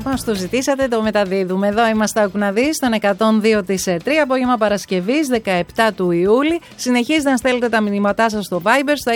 Μας το ζητήσατε, το μεταδίδουμε. Εδώ είμαστε Ακουναδί, στον 102,3, απόγευμα Παρασκευής, 17 του Ιούλη. Συνεχίζετε να στέλνετε τα μηνύματά σας στο Viber, στο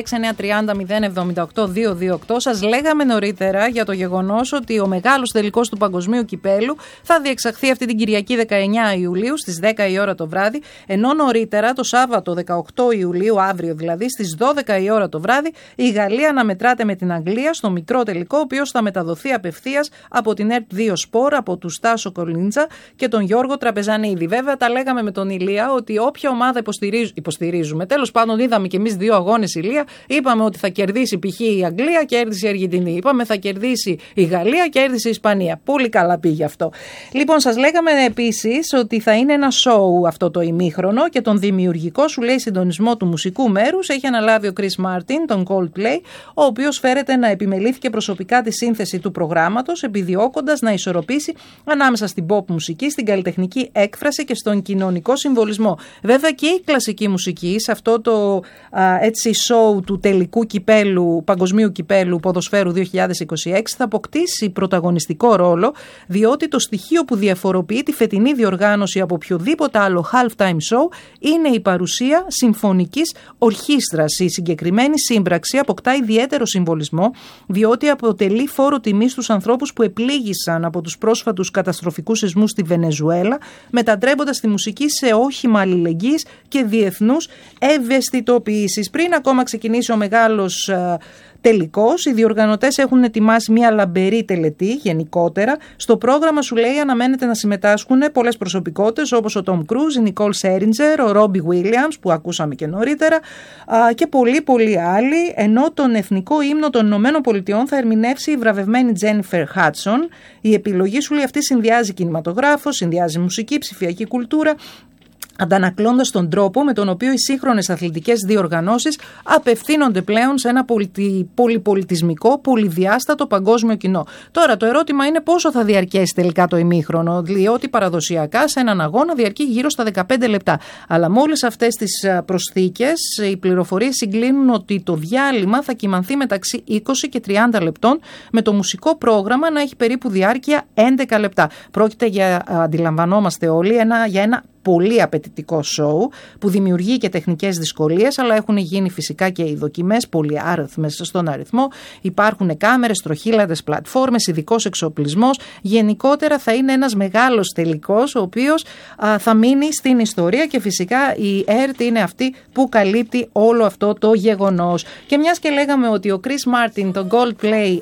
6930 078 228. Σας λέγαμε νωρίτερα για το γεγονός ότι ο μεγάλος τελικός του Παγκοσμίου Κυπέλου θα διεξαχθεί αυτή την Κυριακή 19 Ιουλίου στις 10 η ώρα το βράδυ, ενώ νωρίτερα το Σάββατο 18 Ιουλίου, αύριο δηλαδή, στις 12 η ώρα το βράδυ, η Γαλλία αναμετράται με την Αγγλία στο μικρό τελικό, ο οποίος θα μεταδοθεί απευθείας από την ΕΡΤ2 Σπορ, από του Στάσο Κολίντζα και τον Γιώργο Τραπεζανίδη. Βέβαια, τα λέγαμε με τον Ηλία ότι όποια ομάδα υποστηρίζουμε. Τέλος πάντων, είδαμε και εμείς δύο αγώνες, Ηλία. Είπαμε ότι θα κερδίσει π.χ. η Αγγλία, κέρδισε η Αργεντινή. Είπαμε θα κερδίσει η Γαλλία, κέρδισε η Ισπανία. Πολύ καλά πήγε αυτό. Λοιπόν, σας λέγαμε επίσης ότι θα είναι ένα σόου αυτό το ημίχρονο και τον δημιουργικό, σου λέει, συντονισμό του μουσικού μέρους έχει αναλάβει ο Chris Martin, τον Coldplay, ο οποίος φέρεται να επιμελήθηκε προσωπικά τη σύνθεση του προγράμματος, επιδιώκοντας να ισορροπήσει ανάμεσα στην pop μουσική, στην καλλιτεχνική έκφραση και στον κοινωνικό συμβολισμό. Βέβαια και η κλασική μουσική σε αυτό το έτσι show του τελικού κυπέλου, παγκοσμίου κυπέλου ποδοσφαίρου 2026 θα αποκτήσει πρωταγωνιστικό ρόλο, διότι το στοιχείο που διαφοροποιεί τη φετινή διοργάνωση από οποιοδήποτε άλλο halftime show είναι η παρουσία συμφωνικής ορχήστρας. Η συγκεκριμένη σύμπραξη αποκτά ιδιαίτερο συμβολισμό, διότι αποτελεί φόρο τιμής στους ανθρώπους που επλήγησαν από τους πρόσφατους καταστροφικούς σεισμούς στη Βενεζουέλα, μετατρέποντας τη μουσική σε όχημα αλληλεγγύης και διεθνούς ευαισθητοποίησης. Πριν ακόμα ξεκινήσει ο μεγάλος τελικός, οι διοργανωτές έχουν ετοιμάσει μια λαμπερή τελετή γενικότερα. Στο πρόγραμμα, σου λέει, αναμένεται να συμμετάσχουν πολλές προσωπικότητες όπως ο Τομ Κρούζ, η Νικόλ Σέριντζερ, ο Ρόμπι Βίλιαμς που ακούσαμε και νωρίτερα και πολλοί άλλοι, ενώ τον εθνικό ύμνο των Ηνωμένων Πολιτειών θα ερμηνεύσει η βραβευμένη Τζένιφερ Χάτσον. Η επιλογή, σου λέει, αυτή συνδυάζει κινηματογράφο, συνδυάζει μουσική, ψηφιακή κουλτούρα, αντανακλώντας τον τρόπο με τον οποίο οι σύγχρονες αθλητικές διοργανώσεις απευθύνονται πλέον σε ένα πολυπολιτισμικό, πολυδιάστατο παγκόσμιο κοινό. Τώρα το ερώτημα είναι πόσο θα διαρκέσει τελικά το ημίχρονο, διότι παραδοσιακά σε έναν αγώνα διαρκεί γύρω στα 15 λεπτά. Αλλά με όλες αυτές τις προσθήκες, οι πληροφορίες συγκλίνουν ότι το διάλειμμα θα κυμανθεί μεταξύ 20 και 30 λεπτών, με το μουσικό πρόγραμμα να έχει περίπου διάρκεια 11 λεπτά. Πρόκειται για, αντιλαμβανόμαστε όλοι, για ένα πολύ απαιτητικό σοου που δημιουργεί και τεχνικές δυσκολίες, αλλά έχουν γίνει φυσικά και οι δοκιμές πολυάριθμες στον αριθμό. Υπάρχουν κάμερες, τροχήλαδες, πλατφόρμες, ειδικός εξοπλισμός. Γενικότερα θα είναι ένας μεγάλος τελικός, ο οποίος θα μείνει στην ιστορία και φυσικά η ΕΡΤ είναι αυτή που καλύπτει όλο αυτό το γεγονός. Και μιας και λέγαμε ότι ο Chris Martin, το Coldplay,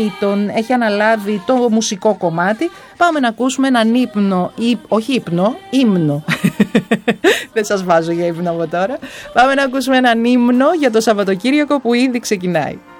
έχει αναλάβει το μουσικό κομμάτι, πάμε να ακούσουμε έναν ύμνο. Δεν σας βάζω για ύμνο από τώρα. Πάμε να ακούσουμε έναν ύμνο για το Σαββατοκύριακο που ήδη ξεκινάει.